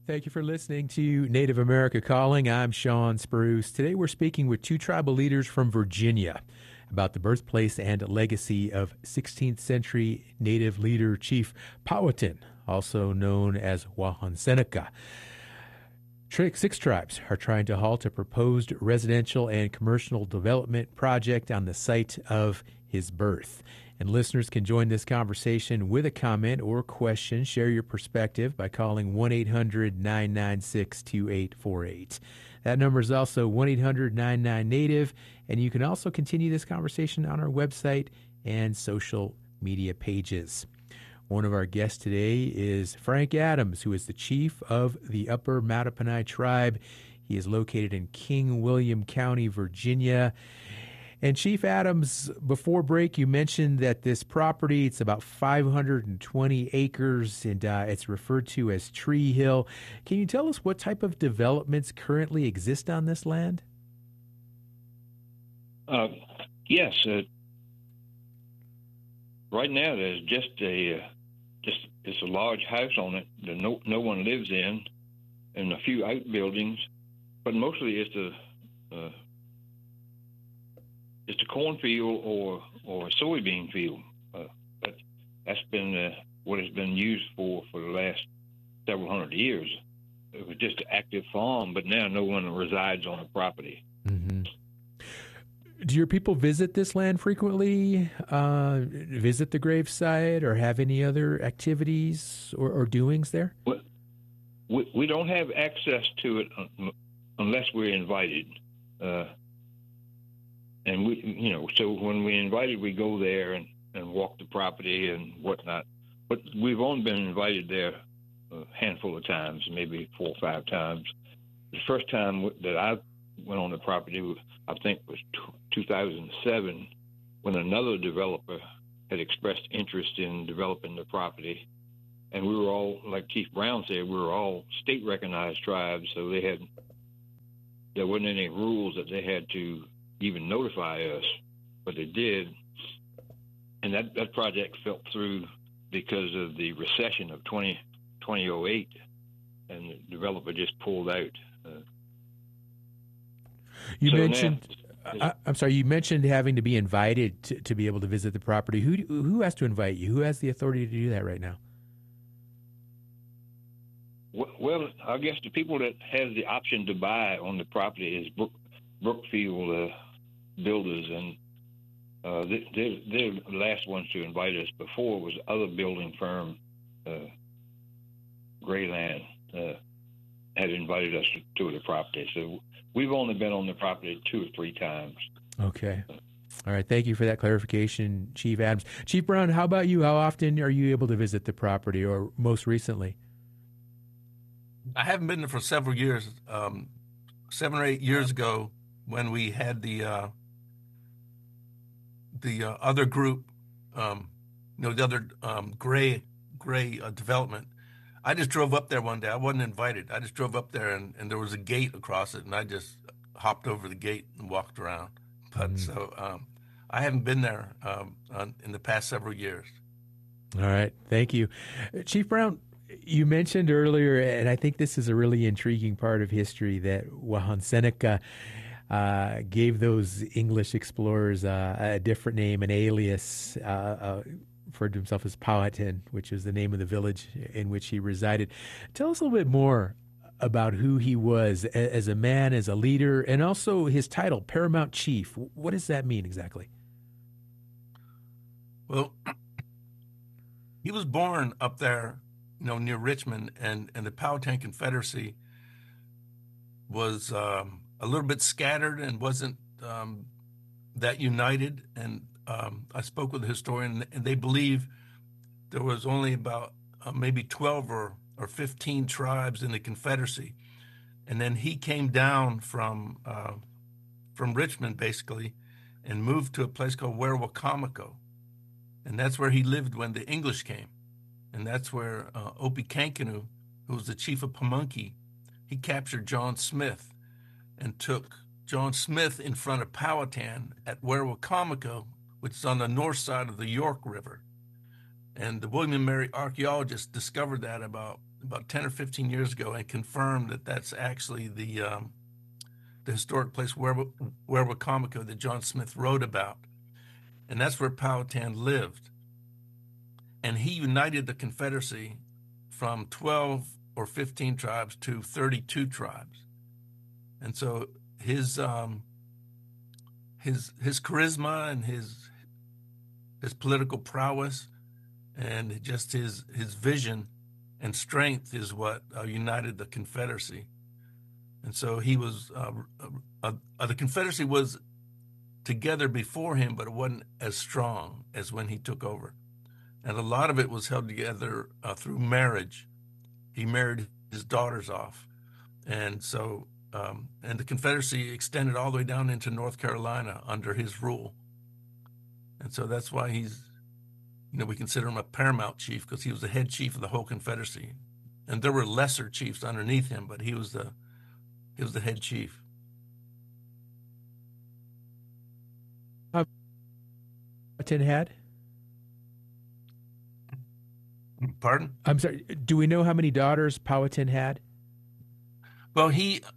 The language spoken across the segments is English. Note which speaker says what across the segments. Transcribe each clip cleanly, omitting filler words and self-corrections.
Speaker 1: Thank you for listening to Native America Calling. I'm Sean Spruce. Today we're speaking with two tribal leaders from Virginia about the birthplace and legacy of 16th century Native leader Chief Powhatan, also known as Wahun Seneca. Six tribes are trying to halt a proposed residential and commercial development project on the site of his birth. And listeners can join this conversation with a comment or question. Share your perspective by calling 1-800-996-2848. That number is also 1-800-99-NATIVE. And you can also continue this conversation on our website and social media pages. One of our guests today is Frank Adams, who is the chief of the Upper Mattaponi tribe. He is located in King William County, Virginia. And Chief Adams, before break, you mentioned that this property, it's about 520 acres, and it's referred to as Tree Hill. Can you tell us what type of developments currently exist on this land?
Speaker 2: Yes. Right now, there's just it's a large house on it that no one lives in, and a few outbuildings, but mostly it's a cornfield or a soybean field. That's been what it's been used for the last several hundred years. It was just an active farm, but now no one resides on the property.
Speaker 1: Mm-hmm. Do your people visit this land frequently, visit the gravesite, or have any other activities or doings there?
Speaker 2: Well, we don't have access to it unless we're invited. And so when we're invited, we go there and walk the property and whatnot. But we've only been invited there a handful of times, maybe 4 or 5 times. The first time that I went on the property, I think was 2007, when another developer had expressed interest in developing the property. And we were all, like Chief Brown said, we were all state-recognized tribes, so there wasn't any rules that they had to even notify us, but they did. And that project fell through because of the recession of 2008, and the developer just pulled out.
Speaker 1: You mentioned having to be invited to be able to visit the property. Who has to invite you? Who has the authority to do that right now?
Speaker 2: Well, I guess the people that has the option to buy on the property is Brookfield Builders, and they're the last ones to invite us. Before was other building firm, Grayland, had invited us to the property. So we've only been on the property 2 or 3 times.
Speaker 1: Okay. All right. Thank you for that clarification, Chief Adams. Chief Brown, how about you? How often are you able to visit the property, or most recently?
Speaker 3: I haven't been there for several years. 7 or 8 years ago, when we had the other group, the other gray development, I just drove up there one day. I wasn't invited. I just drove up there, and there was a gate across it, and I just hopped over the gate and walked around. But so I haven't been there in the past several years.
Speaker 1: All right. Thank you. Chief Brown, you mentioned earlier, and I think this is a really intriguing part of history, that Wahun Seneca gave those English explorers a different name, an alias, referred to himself as Powhatan, which was the name of the village in which he resided. Tell us a little bit more about who he was as a man, as a leader, and also his title, Paramount Chief. What does that mean exactly?
Speaker 3: Well, he was born up there, near Richmond, and the Powhatan Confederacy was a little bit scattered and wasn't that united. And I spoke with a historian, and they believe there was only about maybe 12 or 15 tribes in the Confederacy. And then he came down from Richmond, basically, and moved to a place called Werowocomoco. And that's where he lived when the English came. And that's where Opechancanough, who was the chief of Pamunkey, he captured John Smith and took John Smith in front of Powhatan at Werowocomoco, which is on the north side of the York River. And the William and Mary archaeologists discovered that about 10 or 15 years ago and confirmed that that's actually the historic place Werowocomico that John Smith wrote about. And that's where Powhatan lived. And he united the Confederacy from 12 or 15 tribes to 32 tribes. And so his charisma and his political prowess and just his vision and strength is what united the Confederacy. And so he was the Confederacy was together before him, but it wasn't as strong as when he took over. And a lot of it was held together through marriage. He married his daughters off, and so and the Confederacy extended all the way down into North Carolina under his rule. And so that's why he's, we consider him a paramount chief, because he was the head chief of the whole Confederacy. And there were lesser chiefs underneath him, but he was the head chief.
Speaker 1: Powhatan had?
Speaker 3: Pardon?
Speaker 1: I'm sorry. Do we know how many daughters Powhatan had?
Speaker 3: Well,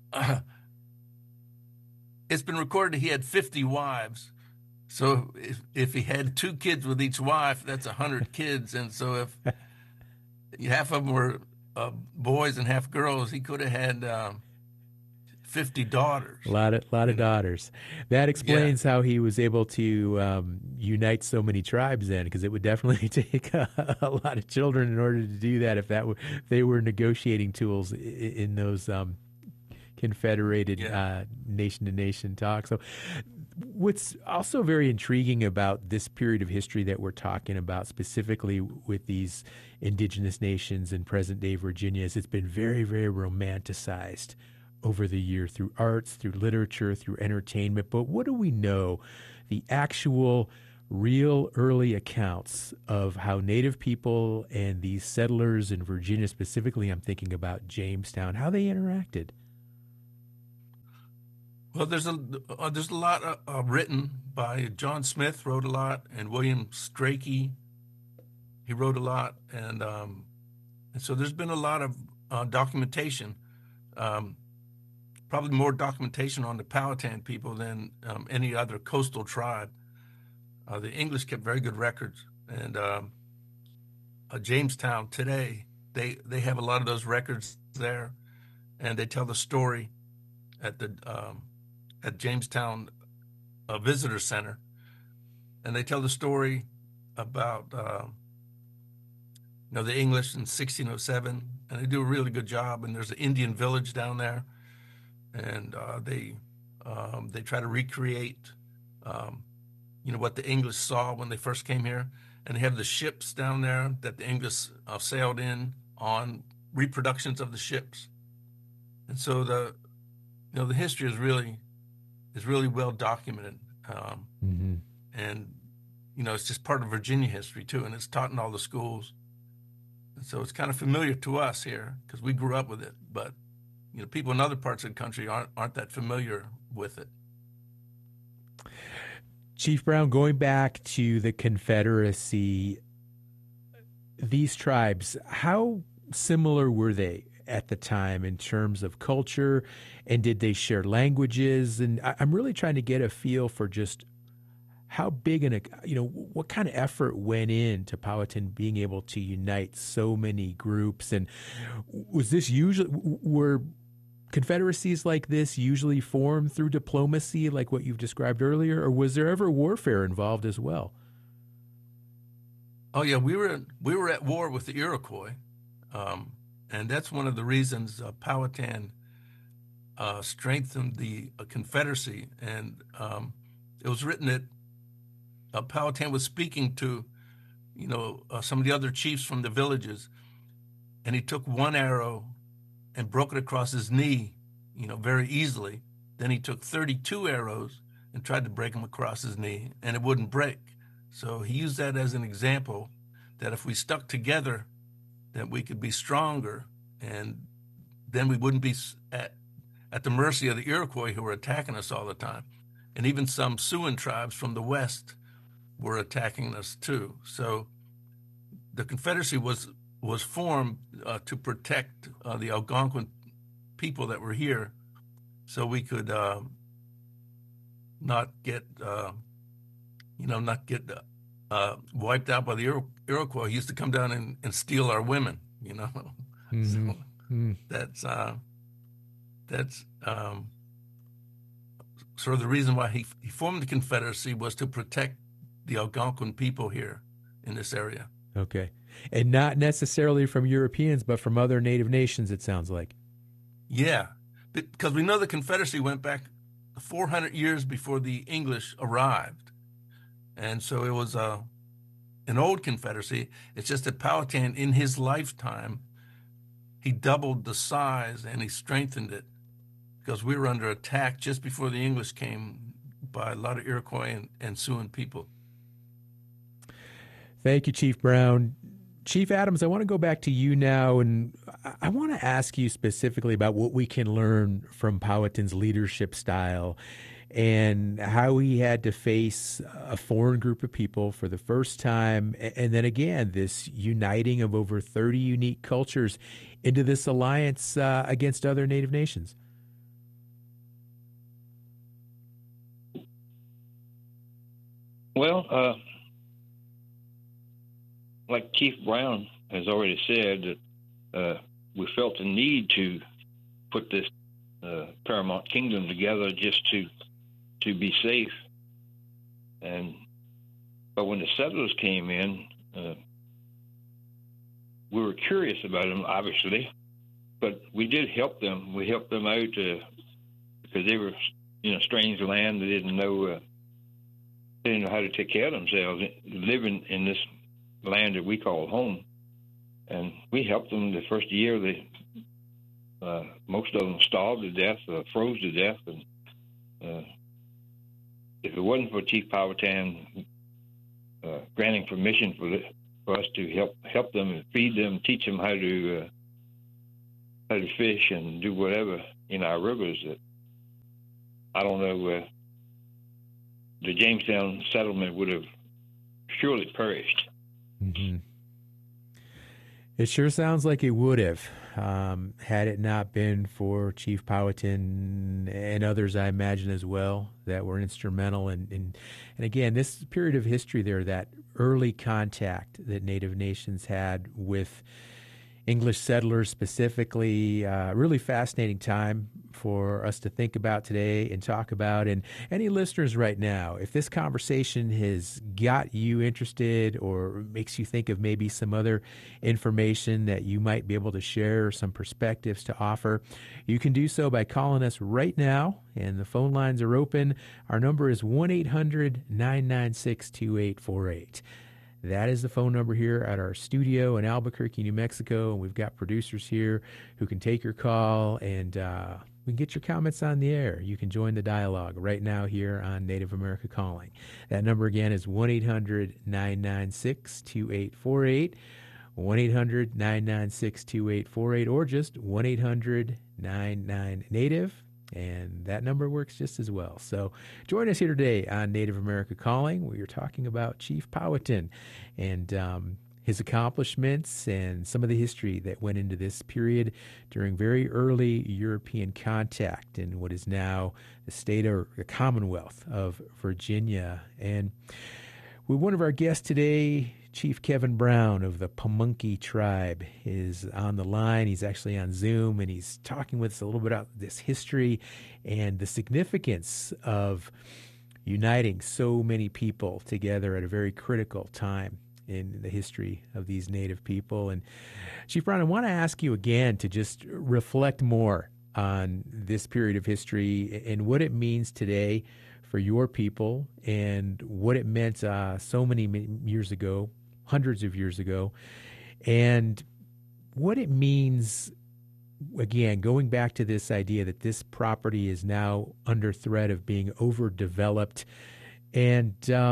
Speaker 3: it's been recorded he had 50 wives. So if he had 2 kids with each wife, that's 100 kids. And so if half of them were boys and half girls, he could have had 50 daughters.
Speaker 1: A lot of daughters. That explains how he was able to unite so many tribes then, because it would definitely take a lot of children in order to do that if they were negotiating tools in those confederated nation-to-nation talks. So what's also very intriguing about this period of history that we're talking about, specifically with these indigenous nations in present-day Virginia, is it's been very, very romanticized over the year through arts, through literature, through entertainment. But what do we know? The actual real early accounts of how Native people and these settlers in Virginia, specifically I'm thinking about Jamestown, how they interacted.
Speaker 3: Well, there's a lot written by John Smith, wrote a lot, and William Strachey, he wrote a lot, and so there's been a lot of documentation. Probably more documentation on the Powhatan people than any other coastal tribe. The English kept very good records, and Jamestown today, they have a lot of those records there, and they tell the story at the at Jamestown Visitor Center, and they tell the story about the English in 1607, and they do a really good job. And there's an Indian village down there, and they try to recreate what the English saw when they first came here, and they have the ships down there that the English sailed in on, reproductions of the ships, and so the history is really well documented, and it's just part of Virginia history too, and it's taught in all the schools, and so it's kind of familiar to us here because we grew up with it, but people in other parts of the country aren't that familiar with it.
Speaker 1: Chief Brown, going back to the Confederacy, these tribes, how similar were they at the time in terms of culture, and did they share languages? And I'm really trying to get a feel for just how big what kind of effort went into Powhatan being able to unite so many groups. And was this were confederacies like this usually formed through diplomacy, like what you've described earlier, or was there ever warfare involved as well?
Speaker 3: Oh yeah, we were at war with the Iroquois, and that's one of the reasons Powhatan strengthened the Confederacy. And it was written that Powhatan was speaking to some of the other chiefs from the villages, and he took one arrow and broke it across his knee, very easily. Then he took 32 arrows and tried to break them across his knee, and it wouldn't break. So he used that as an example that if we stuck together, that we could be stronger, and then we wouldn't be at the mercy of the Iroquois who were attacking us all the time. And even some Siouan tribes from the west were attacking us too. So the Confederacy was formed to protect the Algonquin people that were here, so we could not get wiped out by the Iroquois. He used to come down and steal our women,
Speaker 1: Mm-hmm.
Speaker 3: So that's sort of the reason why he formed the Confederacy, was to protect the Algonquin people here in this area.
Speaker 1: Okay. And not necessarily from Europeans, but from other native nations, it sounds like.
Speaker 3: Yeah, because we know the Confederacy went back 400 years before the English arrived. And so it was an old Confederacy. It's just that Powhatan, in his lifetime, he doubled the size and he strengthened it, because we were under attack just before the English came by a lot of Iroquois and Siouan people.
Speaker 1: Thank you, Chief Brown. Chief Adams, I want to go back to you now, and I want to ask you specifically about what we can learn from Powhatan's leadership style and how he had to face a foreign group of people for the first time, and then again, this uniting of over 30 unique cultures into this alliance against other Native nations.
Speaker 2: Well, like Chief Brown has already said, that we felt the need to put this Paramount Kingdom together just to be safe. But when the settlers came in, we were curious about them, obviously, but we did help them. We helped them out because they were in a strange land. They didn't know how to take care of themselves, living in this land that we call home. And we helped them the first year. Most of them starved to death, froze to death. And if it wasn't for Chief Powhatan granting permission for us to help them and feed them, teach them how to fish and do whatever in our rivers, that I don't know, the Jamestown settlement would have surely perished.
Speaker 1: Mm-hmm. It sure sounds like it would have, had it not been for Chief Powhatan and others, I imagine, as well, that were instrumental. And again, this period of history there, that early contact that Native nations had with English settlers specifically, really fascinating time for us to think about today and talk about. And any listeners right now, if this conversation has got you interested or makes you think of maybe some other information that you might be able to share or some perspectives to offer, you can do so by calling us right now. And the phone lines are open. Our number is 1-800-996-2848. That is the phone number here at our studio in Albuquerque, New Mexico. And we've got producers here who can take your call, and we can get your comments on the air. You can join the dialogue right now here on Native America Calling. That number again is 1-800-996-2848, 1-800-996-2848, or just 1-800-99-NATIVE. And that number works just as well. So join us here today on Native America Calling. We are talking about Chief Powhatan and his accomplishments and some of the history that went into this period during very early European contact in what is now the state or the Commonwealth of Virginia. And with one of our guests today, Chief Kevin Brown of the Pamunkey tribe is on the line. He's actually on Zoom, and he's talking with us a little bit about this history and the significance of uniting so many people together at a very critical time in the history of these Native people. And Chief Brown, I want to ask you again to just reflect more on this period of history and what it means today for your people and what it meant so many years ago, hundreds of years ago, and what it means, again, going back to this idea that this property is now under threat of being overdeveloped, and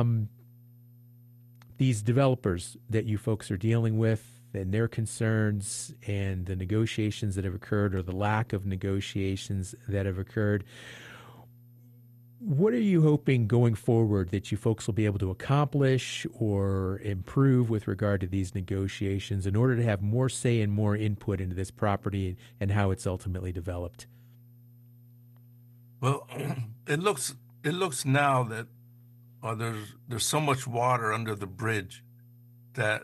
Speaker 1: these developers that you folks are dealing with and their concerns and the negotiations that have occurred or the lack of negotiations that have occurred. What are you hoping going forward that you folks will be able to accomplish or improve with regard to these negotiations in order to have more say and more input into this property and how it's ultimately developed?
Speaker 3: Well, it looks now that there's so much water under the bridge that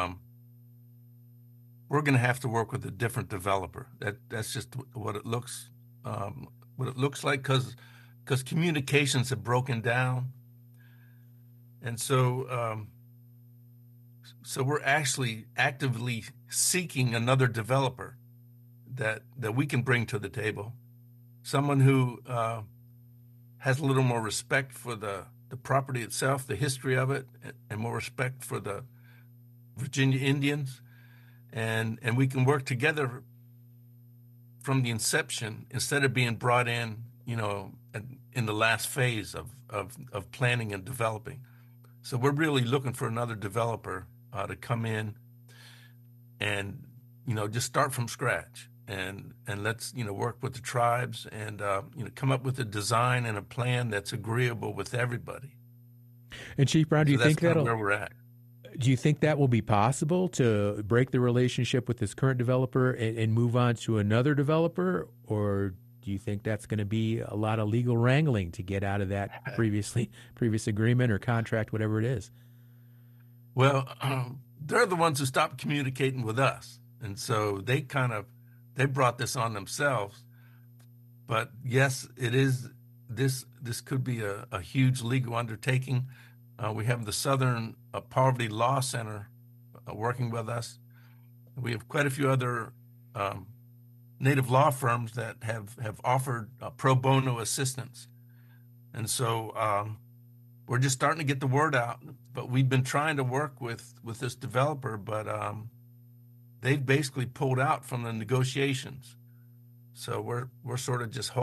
Speaker 3: we're going to have to work with a different developer. That's just what it looks like, because communications have broken down, and so we're actually actively seeking another developer that we can bring to the table, someone who has a little more respect for the property itself, the history of it, and more respect for the Virginia Indians, and we can work together from the inception instead of being brought in, in the last phase of planning and developing. So we're really looking for another developer to come in and, just start from scratch and let's, work with the tribes and, come up with a design and a plan that's agreeable with everybody.
Speaker 1: And Chief Brown, do you think
Speaker 3: that's where we're at?
Speaker 1: Do you think that will be possible to break the relationship with this current developer and move on to another developer? Or do you think that's going to be a lot of legal wrangling to get out of that previous agreement or contract, whatever it is?
Speaker 3: Well, they're the ones who stopped communicating with us. And so they brought this on themselves. But yes, it is, this could be a huge legal undertaking. We have the Southern Poverty Law Center working with us. We have quite a few other Native law firms that have offered pro bono assistance. And so we're just starting to get the word out. But we've been trying to work with this developer, but they've basically pulled out from the negotiations. So we're sort of just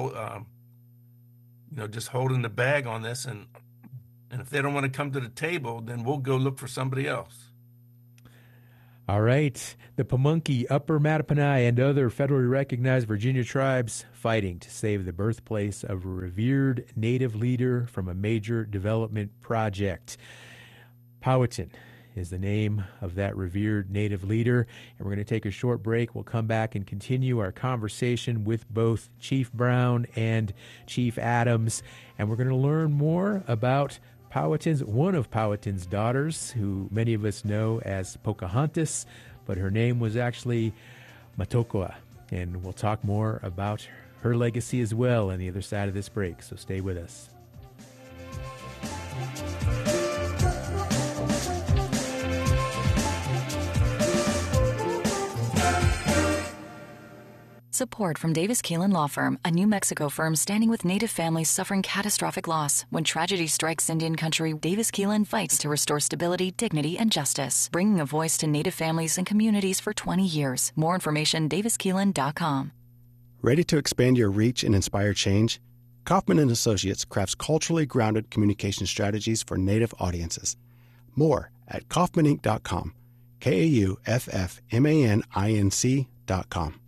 Speaker 3: just holding the bag on this, and if they don't want to come to the table, then we'll go look for somebody else.
Speaker 1: All right. The Pamunkey, Upper Mattaponi, and other federally recognized Virginia tribes fighting to save the birthplace of a revered Native leader from a major development project. Powhatan is the name of that revered Native leader. And we're going to take a short break. We'll come back and continue our conversation with both Chief Brown and Chief Adams. And we're going to learn more about one of Powhatan's daughters, who many of us know as Pocahontas, but her name was actually Matokoa. And we'll talk more about her legacy as well on the other side of this break. So stay with us.
Speaker 4: Support from Davis Keelan Law Firm, a New Mexico firm standing with Native families suffering catastrophic loss. When tragedy strikes Indian country, Davis Keelan fights to restore stability, dignity, and justice, bringing a voice to Native families and communities for 20 years. More information, daviskeelan.com.
Speaker 5: Ready to expand your reach and inspire change? Kaufman & Associates crafts culturally grounded communication strategies for Native audiences. More at kaufmaninc.com, KAUFFMANINC.com.